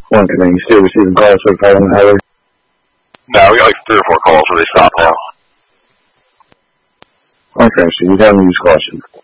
One thing, you still receiving calls for the on the highway? No, we got like 3 or 4 calls where they stop now. Okay, so you tell me use caution.